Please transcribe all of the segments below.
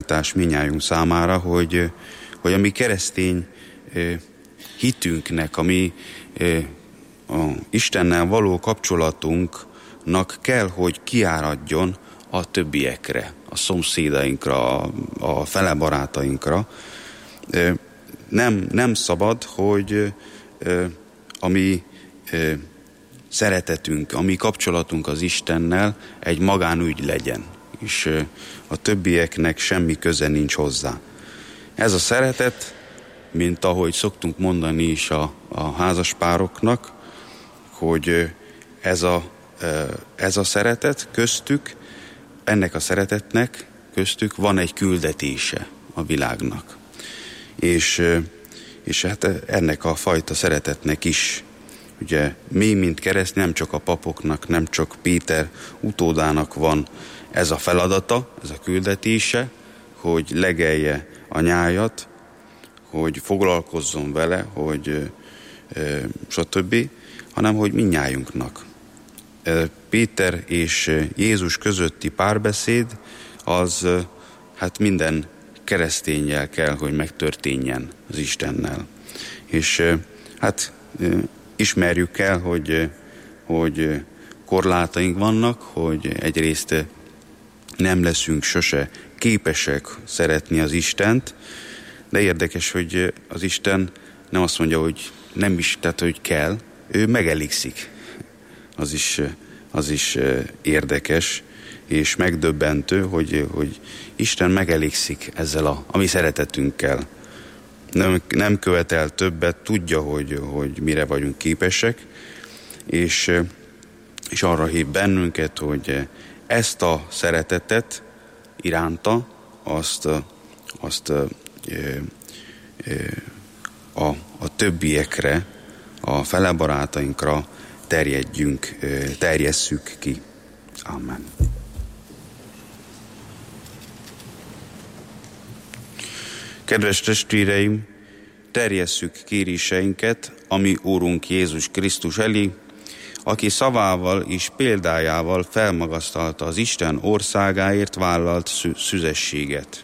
megvilágítás minnyájunk számára, hogy a mi keresztény hitünknek, a mi a Istennel való kapcsolatunknak kell, hogy kiáradjon a többiekre, a szomszédainkra, a felebarátainkra. Nem szabad, hogy a mi szeretetünk, a mi kapcsolatunk az Istennel egy magánügy legyen, és a többieknek semmi köze nincs hozzá. Ez a szeretet, mint ahogy szoktunk mondani is a házaspároknak, hogy ez a szeretet köztük, ennek a szeretetnek köztük van egy küldetése a világnak. És hát ennek a fajta szeretetnek is, ugye mi, mint kereszt, nem csak a papoknak, nem csak Péter utódának van ez a feladata, ez a küldetése, hogy legelje a nyájat, hogy foglalkozzon vele, hogy stb., hanem hogy mindnyájunknak. Péter és Jézus közötti párbeszéd az hát minden kereszténnyel kell, hogy megtörténjen az Istennel. És hát ismerjük el, hogy korlátaink vannak, hogy egyrészt nem leszünk sose képesek szeretni az Istent, de érdekes, hogy az Isten nem azt mondja, hogy nem is, tehát hogy kell, ő megelégszik. Az is érdekes és megdöbbentő, hogy Isten megelégszik ezzel a mi szeretetünkkel. Nem követel többet, tudja, hogy mire vagyunk képesek, és arra hív bennünket, hogy ezt a szeretetet iránta, azt a többiekre, a felebarátainkra terjesszük ki. Amen. Kedves testvéreim, terjesszük kéréseinket a mi Úrunk Jézus Krisztus elé, aki szavával és példájával felmagasztalta az Isten országáért vállalt szüzességet.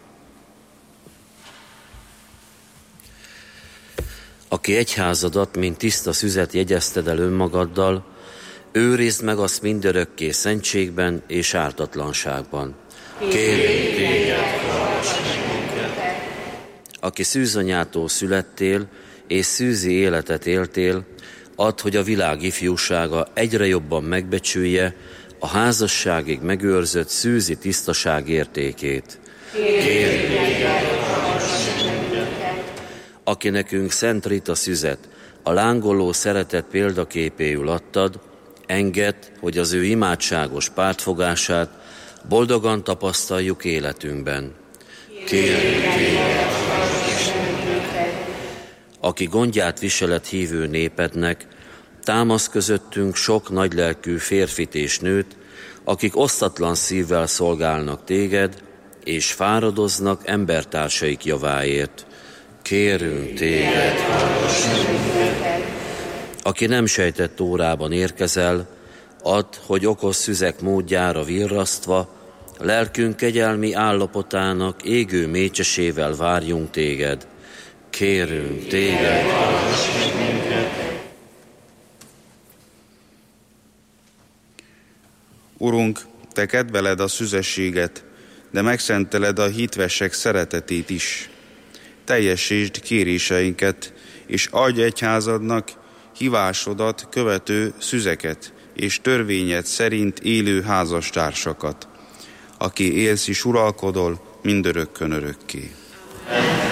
Aki egyházadat, mint tiszta szüzet jegyezted el önmagaddal, őrizd meg azt mindörökké szentségben és ártatlanságban. Kérünk téged, hallgass minket! Aki szűzanyától születtél, és szűzi életet éltél, add, hogy a világ ifjúsága egyre jobban megbecsülje a házasságig megőrzött szűzi tisztaság értékét. Kérünk téged, hallgass minket! Aki nekünk Szent Rita szüzet, a lángoló szeretet példaképéül adtad, engedd, hogy az ő imádságos pártfogását boldogan tapasztaljuk életünkben. Kérünk téged, hallgass minket! Aki gondját viseled hívő népednek, támasz közöttünk sok nagylelkű férfit és nőt, akik osztatlan szívvel szolgálnak téged, és fáradoznak embertársaik javáért. Kérünk téged, hallgass minket! Aki nem sejtett órában érkezel, add, hogy okos szüzek módjára virrasztva, lelkünk kegyelmi állapotának égő mécsesével várjunk téged. Kérünk téged, hallgass minket! Urunk, te kedveled a szüzességet, de megszenteled a hitvesek szeretetét is. Teljesítsd kéréseinket, és adj egyházadnak hívásodat követő szüzeket, és törvényed szerint élő házastársakat, aki élsz és uralkodol mindörökkön örökké.